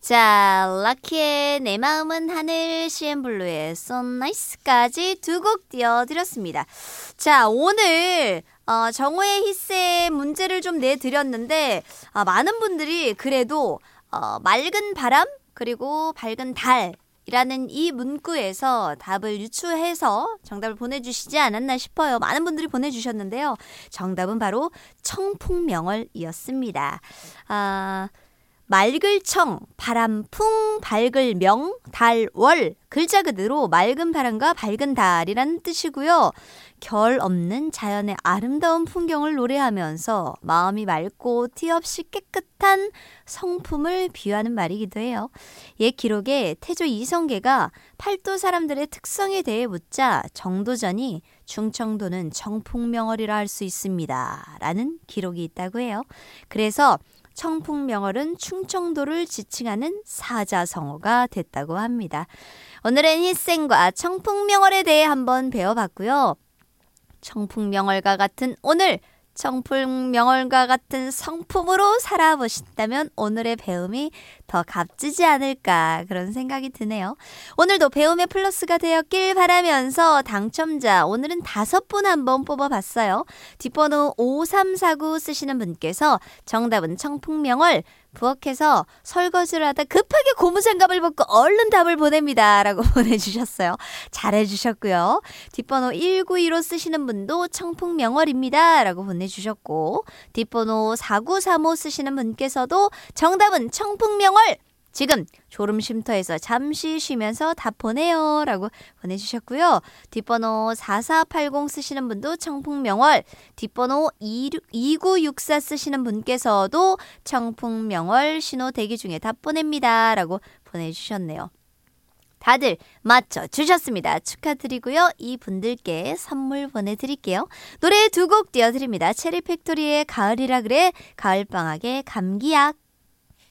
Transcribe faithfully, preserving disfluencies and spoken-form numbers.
자, 락키의 내 마음은 하늘, 씨엠블루의 So Nice까지 두 곡 띄워드렸습니다. 자, 오늘 어, 정오의 히스의 문제를 좀 내드렸는데 아, 많은 분들이 그래도 어, 맑은 바람 그리고 밝은 달 이라는 이 문구에서 답을 유추해서 정답을 보내주시지 않았나 싶어요. 많은 분들이 보내주셨는데요. 정답은 바로 청풍명월이었습니다. 아... 맑을 청, 바람 풍, 밝을 명, 달 월. 글자 그대로 맑은 바람과 밝은 달이라는 뜻이고요. 결 없는 자연의 아름다운 풍경을 노래하면서 마음이 맑고 티 없이 깨끗한 성품을 비유하는 말이기도 해요. 옛 기록에 태조 이성계가 팔도 사람들의 특성에 대해 묻자 정도전이 충청도는 청풍명월이라 할 수 있습니다. 라는 기록이 있다고 해요. 그래서 청풍명월은 충청도를 지칭하는 사자성어가 됐다고 합니다. 오늘은 희생과 청풍명월에 대해 한번 배워봤고요. 청풍명월과 같은 오늘, 청풍명월과 같은 성품으로 살아보신다면 오늘의 배움이 더 값지지 않을까 그런 생각이 드네요. 오늘도 배움의 플러스가 되었길 바라면서 당첨자 오늘은 다섯 분 한번 뽑아봤어요. 뒷번호 오삼사구 쓰시는 분께서 정답은 청풍명월, 부엌에서 설거지를 하다 급하게 고무장갑을 벗고 얼른 답을 보냅니다 라고 보내주셨어요. 잘해주셨고요. 뒷번호 일구일오 쓰시는 분도 청풍명월입니다 라고 보내주셨고, 뒷번호 사구삼오 쓰시는 분께서도 정답은 청풍명월, 지금 졸음쉼터에서 잠시 쉬면서 답 보내요 라고 보내주셨고요. 뒷번호 사사팔공 쓰시는 분도 청풍명월, 뒷번호 이구육사 쓰시는 분께서도 청풍명월 신호 대기 중에 답 보냅니다 라고 보내주셨네요. 다들 맞춰주셨습니다. 축하드리고요. 이분들께 선물 보내드릴게요. 노래 두 곡 띄워드립니다. 체리팩토리의 가을이라 그래, 가을방학의 감기약.